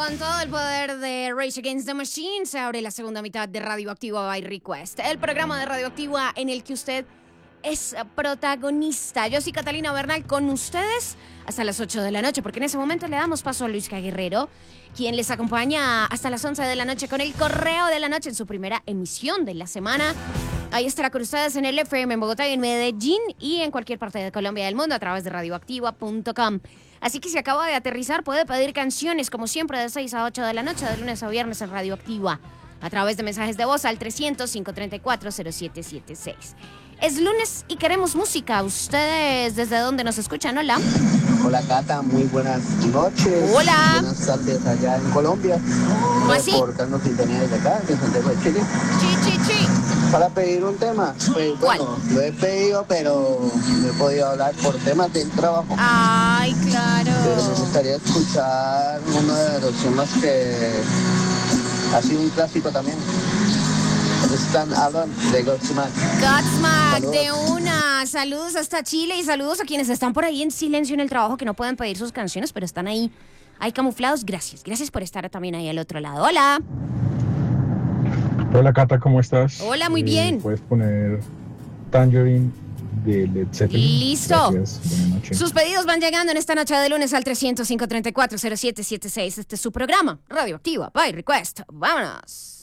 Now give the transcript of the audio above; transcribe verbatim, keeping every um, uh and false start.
Con todo el poder de Rage Against the Machine se abre la segunda mitad de Radioactiva by Request, el programa de Radioactiva en el que usted es protagonista. Yo soy Catalina Bernal con ustedes hasta las ocho de la noche, porque en ese momento le damos paso a Luis Guerrero, quien les acompaña hasta las once de la noche con el Correo de la Noche en su primera emisión de la semana. Ahí estará con ustedes en el F M en Bogotá y en Medellín y en cualquier parte de Colombia y del mundo a través de radioactiva punto com. Así que si acaba de aterrizar puede pedir canciones como siempre de seis a ocho de la noche de lunes a viernes en Radioactiva a través de mensajes de voz al trescientos, cinco treinta y cuatro, cero siete siete seis. Es lunes y queremos música. ¿Ustedes desde dónde nos escuchan? Hola. Hola Cata, muy buenas noches. Hola. Buenas tardes allá en Colombia. ¿Cómo así? Por Carlos Quintanilla desde acá, de Santiago de Chile. Chi, chi, chi. Para pedir un tema, pues ¿Cuál? bueno, lo he pedido, pero no he podido hablar por temas del trabajo. Ay, claro. Pero me gustaría escuchar uno de los temas que ha sido un clásico también. Están Alone de Godsmack. Godsmack, Saludos. de una. Saludos hasta Chile y saludos a quienes están por ahí en silencio en el trabajo que no pueden pedir sus canciones, pero están ahí, ahí camuflados. Gracias, gracias por estar también ahí al otro lado. Hola. Hola Cata, ¿cómo estás? Hola, muy Eh, bien. Puedes poner Tangerine de Led Zeppelin. Listo. Gracias, buenas noches. Sus pedidos van llegando en esta noche de lunes al trescientos, cinco treinta y cuatro, cero siete siete seis. Este es su programa, Radioactiva by Request. Vámonos.